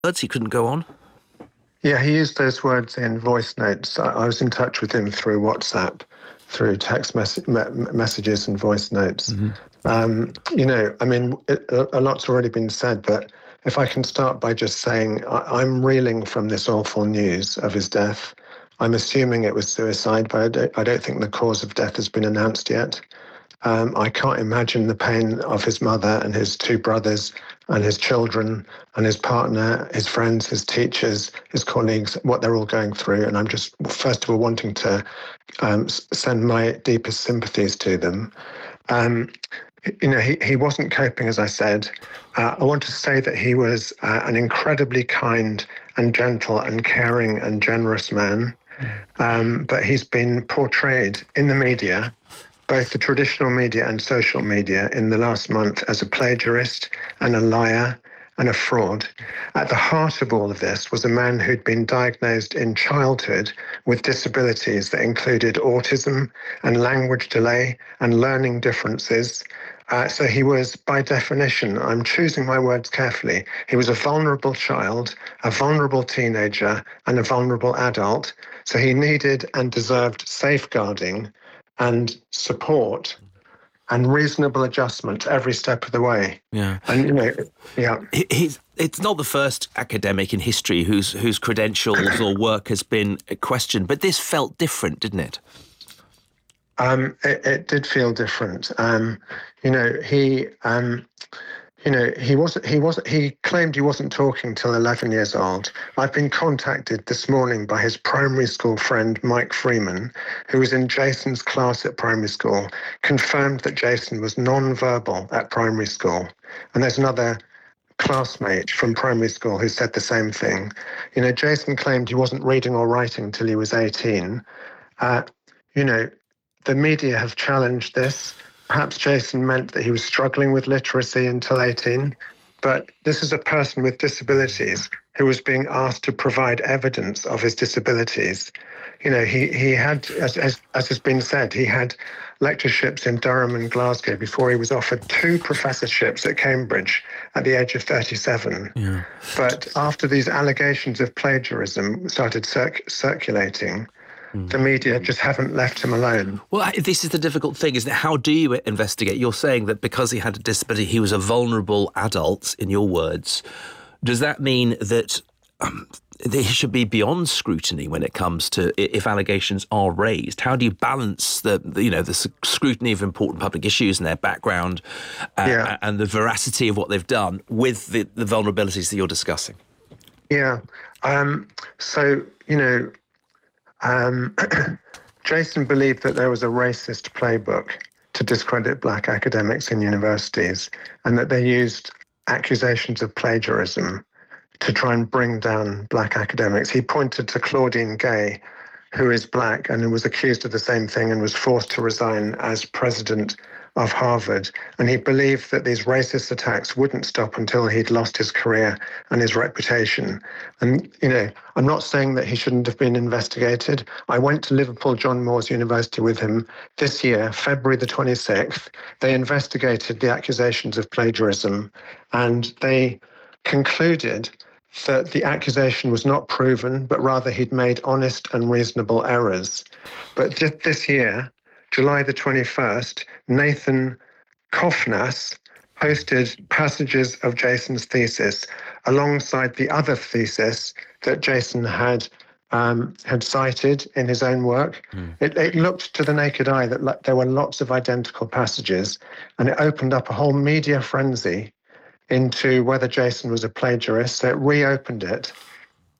words, he couldn't go on? Yeah, he used those words in voice notes. I was in touch with him through WhatsApp, through text messages and voice notes. I mean, a lot's already been said, but if I can start by just saying I'm reeling from this awful news of his death. I'm assuming it was suicide, but I don't think the cause of death has been announced yet. I can't imagine the pain of his mother and his two brothers and his children and his partner, his friends, his teachers, his colleagues, what they're all going through. And I'm just, first of all, wanting to send my deepest sympathies to them. He wasn't coping, as I said. I want to say that he was an incredibly kind and gentle and caring and generous man. But he's been portrayed in the media, both the traditional media and social media, in the last month as a plagiarist and a liar and a fraud. At the heart of all of this was a man who'd been diagnosed in childhood with disabilities that included autism and language delay and learning differences. So he was, by definition, I'm choosing my words carefully, he was a vulnerable child, a vulnerable teenager, and a vulnerable adult. So he needed and deserved safeguarding and support and reasonable adjustment every step of the way. Yeah. And, yeah. It's not the first academic in history whose credentials or work has been questioned, but this felt different, didn't it? It did feel different. He claimed he wasn't talking till 11 years old. I've been contacted this morning by his primary school friend, Mike Freeman, who was in Jason's class at primary school, confirmed that Jason was non-verbal at primary school. And there's another classmate from primary school who said the same thing. Jason claimed he wasn't reading or writing till he was 18. The media have challenged this. Perhaps Jason meant that he was struggling with literacy until 18, but this is a person with disabilities who was being asked to provide evidence of his disabilities. He had, as has been said, he had lectureships in Durham and Glasgow before he was offered 2 professorships at Cambridge at the age of 37. Yeah. But after these allegations of plagiarism started circulating, the media just haven't left him alone. Well, this is the difficult thing, isn't it? How do you investigate? You're saying that because he had a disability, he was a vulnerable adult, in your words. Does that mean that he should be beyond scrutiny when it comes to if allegations are raised? How do you balance the scrutiny of important public issues and their background and the veracity of what they've done with the vulnerabilities that you're discussing? Yeah. Jason believed that there was a racist playbook to discredit black academics in universities, and that they used accusations of plagiarism to try and bring down black academics. He pointed to Claudine Gay, who is black and who was accused of the same thing and was forced to resign as president of Harvard. And he believed that these racist attacks wouldn't stop until he'd lost his career and his reputation. And, I'm not saying that he shouldn't have been investigated. I went to Liverpool John Moores University with him this year, February the 26th. They investigated the accusations of plagiarism, and they concluded that the accusation was not proven, but rather he'd made honest and reasonable errors. But just this year, July the 21st, Nathan Kofnas posted passages of Jason's thesis alongside the other thesis that Jason had cited in his own work. It looked to the naked eye that there were lots of identical passages, and it opened up a whole media frenzy into whether Jason was a plagiarist. So it reopened it.